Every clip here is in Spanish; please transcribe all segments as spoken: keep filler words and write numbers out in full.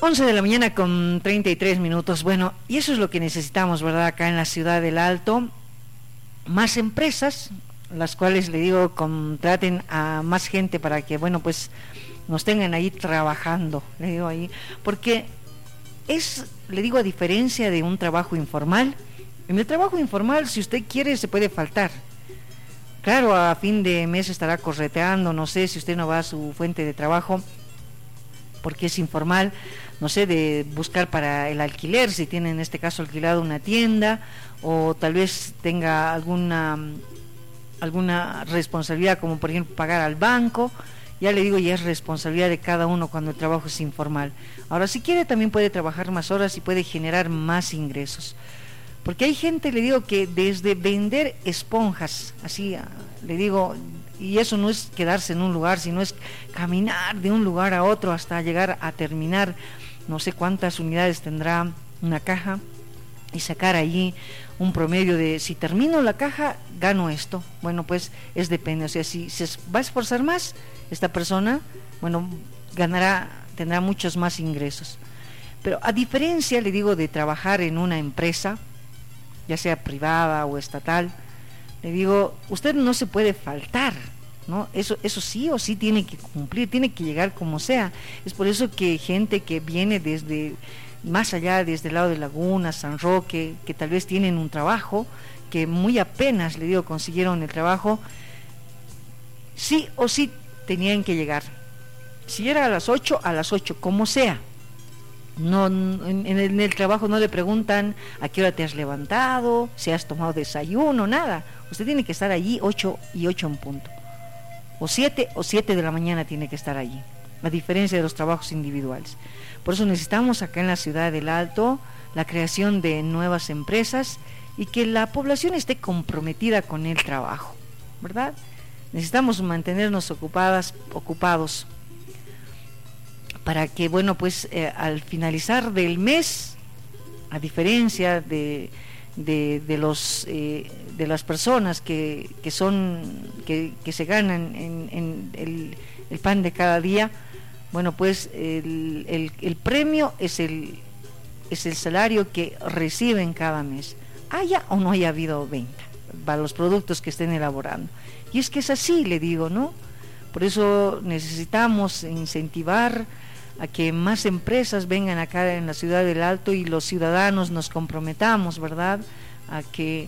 once de la mañana con treinta y tres minutos. Bueno, y eso es lo que necesitamos, ¿verdad? Acá en la ciudad del Alto, más empresas, las cuales, le digo, contraten a más gente para que, bueno, pues nos tengan ahí trabajando, le digo ahí, porque es, le digo, a diferencia de un trabajo informal, en el trabajo informal, si usted quiere, se puede faltar. Claro, a fin de mes estará correteando, no sé, si usted no va a su fuente de trabajo, porque es informal, no sé, de buscar para el alquiler, si tiene en este caso alquilado una tienda, o tal vez tenga alguna alguna responsabilidad, como por ejemplo pagar al banco. Ya le digo, ya es responsabilidad de cada uno cuando el trabajo es informal. Ahora, si quiere, también puede trabajar más horas y puede generar más ingresos. Porque hay gente, le digo, que desde vender esponjas, así, le digo, y eso no es quedarse en un lugar, sino es caminar de un lugar a otro hasta llegar a terminar, no sé cuántas unidades tendrá una caja, y sacar allí un promedio de, si termino la caja, gano esto. Bueno, pues es depende, o sea, si se va a esforzar más, esta persona, bueno, ganará, tendrá muchos más ingresos. Pero a diferencia, le digo, de trabajar en una empresa, ya sea privada o estatal, le digo, usted no se puede faltar, ¿no? Eso, eso sí o sí tiene que cumplir, tiene que llegar como sea. Es por eso que gente que viene desde más allá, desde el lado de Laguna, San Roque, que tal vez tienen un trabajo, que muy apenas, le digo, consiguieron el trabajo, sí o sí tenían que llegar. Si era a las ocho, a las ocho, como sea. No, en, en, el, en el trabajo no le preguntan a qué hora te has levantado, si has tomado desayuno, nada. Usted tiene que estar allí ocho y ocho en punto. O siete o siete de la mañana tiene que estar allí, a diferencia de los trabajos individuales. Por eso necesitamos acá en la ciudad del Alto la creación de nuevas empresas y que la población esté comprometida con el trabajo, ¿verdad? Necesitamos mantenernos ocupadas, ocupados para que, bueno, pues eh, al finalizar del mes, a diferencia de, de, de los eh, de las personas que, que son que, que se ganan en, en el, el pan de cada día, bueno, pues el, el, el premio es el es el salario que reciben cada mes, haya o no haya habido venta para los productos que estén elaborando. Y es que es así, le digo, ¿no? Por eso necesitamos incentivar a que más empresas vengan acá en la ciudad del Alto y los ciudadanos nos comprometamos, ¿verdad?, a que,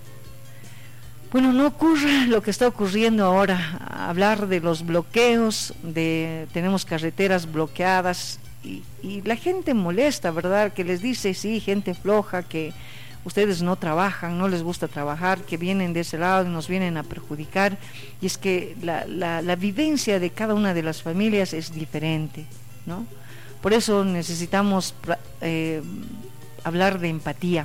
bueno, no ocurra lo que está ocurriendo ahora, hablar de los bloqueos, de tenemos carreteras bloqueadas y, y la gente molesta, ¿verdad?, que les dice, sí, gente floja, que ustedes no trabajan, no les gusta trabajar, que vienen de ese lado y nos vienen a perjudicar. Y es que la, la, la vivencia de cada una de las familias es diferente, ¿no? Por eso necesitamos eh, hablar de empatía.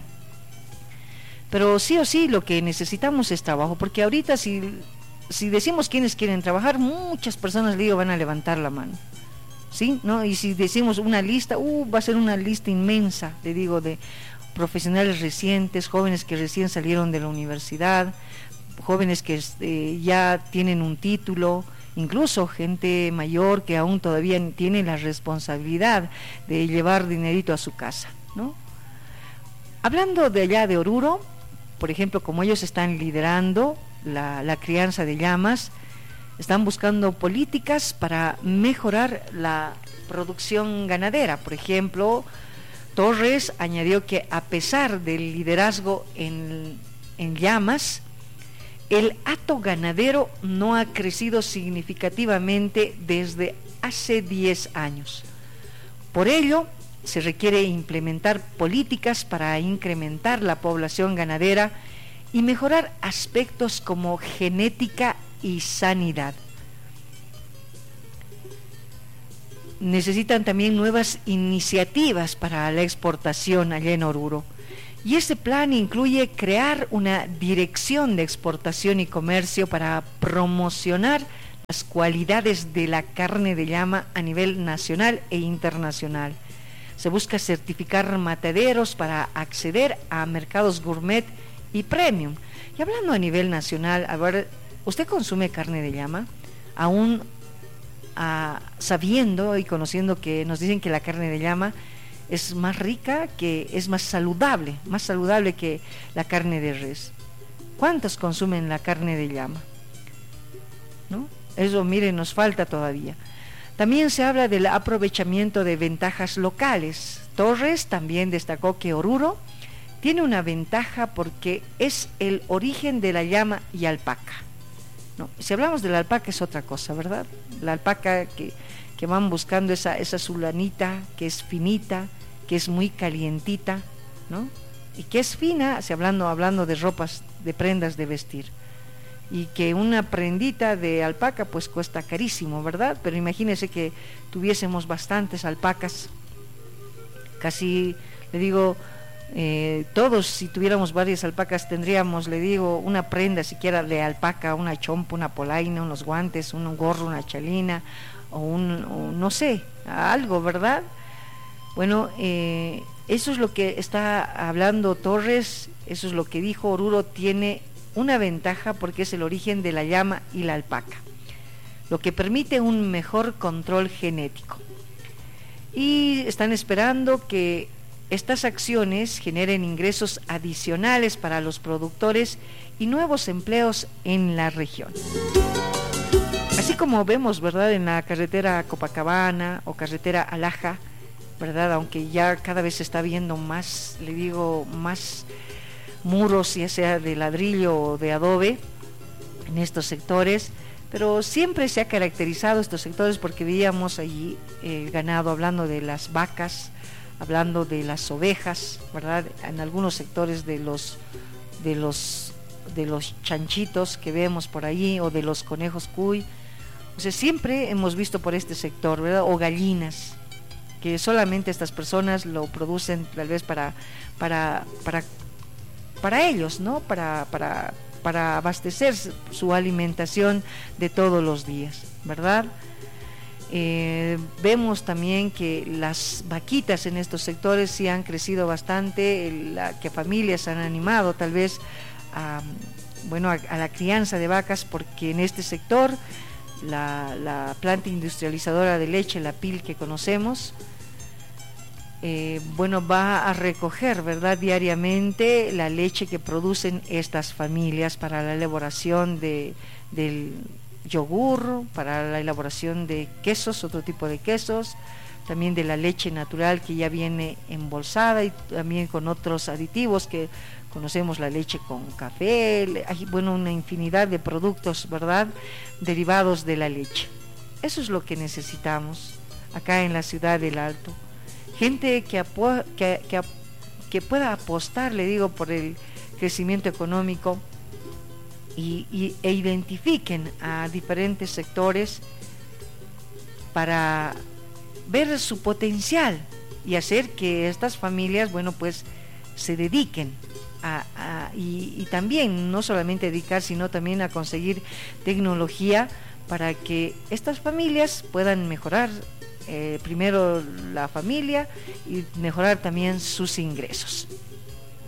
Pero sí o sí lo que necesitamos es trabajo, porque ahorita si, si decimos quiénes quieren trabajar, muchas personas, digo, van a levantar la mano, ¿sí? ¿No? Y si decimos una lista, uh, va a ser una lista inmensa, le digo, de profesionales recientes, jóvenes que recién salieron de la universidad, jóvenes que eh, ya tienen un título, incluso gente mayor que aún todavía tiene la responsabilidad de llevar dinerito a su casa, ¿no? Hablando de allá de Oruro, por ejemplo, como ellos están liderando la, la crianza de llamas, están buscando políticas para mejorar la producción ganadera. Por ejemplo, Torres añadió que a pesar del liderazgo en, en llamas, el hato ganadero no ha crecido significativamente desde hace diez años. Por ello, se requiere implementar políticas para incrementar la población ganadera y mejorar aspectos como genética y sanidad. Necesitan también nuevas iniciativas para la exportación allá en Oruro. Y este plan incluye crear una dirección de exportación y comercio para promocionar las cualidades de la carne de llama a nivel nacional e internacional. Se busca certificar mataderos para acceder a mercados gourmet y premium. Y hablando a nivel nacional, a ver, ¿usted consume carne de llama? ¿Aún a, sabiendo y conociendo que nos dicen que la carne de llama es más rica, que es más saludable, más saludable que la carne de res. ¿Cuántos consumen la carne de llama? ¿No? Eso, miren, nos falta todavía. También se habla del aprovechamiento de ventajas locales. Torres también destacó que Oruro tiene una ventaja porque es el origen de la llama y alpaca. No, si hablamos de la alpaca es otra cosa, ¿verdad? La alpaca que, que van buscando esa, esa sulanita, que es finita, que es muy calientita, ¿no? Y que es fina, si hablando, hablando de ropas, de prendas de vestir. Y que una prendita de alpaca pues cuesta carísimo, ¿verdad? Pero imagínense que tuviésemos bastantes alpacas, casi, le digo, eh, todos si tuviéramos varias alpacas tendríamos, le digo, una prenda siquiera de alpaca, una chompa, una polaina, unos guantes, un gorro, una chalina, o un, o no sé, algo, ¿verdad? Bueno, eh, eso es lo que está hablando Torres, eso es lo que dijo. Oruro tiene una ventaja porque es el origen de la llama y la alpaca, lo que permite un mejor control genético. Y están esperando que estas acciones generen ingresos adicionales para los productores y nuevos empleos en la región. Así como vemos, ¿verdad?, en la carretera Copacabana o carretera Alaja, ¿verdad?, aunque ya cada vez se está viendo más, le digo, más muros, ya sea de ladrillo o de adobe, en estos sectores, pero siempre se ha caracterizado estos sectores porque veíamos allí el ganado, hablando de las vacas, hablando de las ovejas, ¿verdad?, en algunos sectores de los de los de los chanchitos que vemos por allí, o de los conejos cuy. O sea, siempre hemos visto por este sector, ¿verdad?, o gallinas, que solamente estas personas lo producen tal vez para para para para ellos, ¿no? Para para para abastecer su alimentación de todos los días, ¿verdad? Eh, vemos también que las vaquitas en estos sectores sí han crecido bastante, la, que familias se han animado tal vez a, bueno, a, a la crianza de vacas, porque en este sector la, la planta industrializadora de leche, la P I L que conocemos, eh, bueno, va a recoger, ¿verdad?, diariamente la leche que producen estas familias para la elaboración de, del yogur, para la elaboración de quesos, otro tipo de quesos, también de la leche natural que ya viene embolsada, y también con otros aditivos que conocemos, la leche con café, hay, bueno, una infinidad de productos, ¿verdad?, derivados de la leche. Eso es lo que necesitamos acá en la ciudad del Alto. Gente que, apo que, que, que pueda apostar, le digo, por el crecimiento económico, y, y, e identifiquen a diferentes sectores para ver su potencial y hacer que estas familias, bueno, pues se dediquen a, a, y, y también no solamente dedicar, sino también a conseguir tecnología para que estas familias puedan mejorar eh, primero la familia y mejorar también sus ingresos.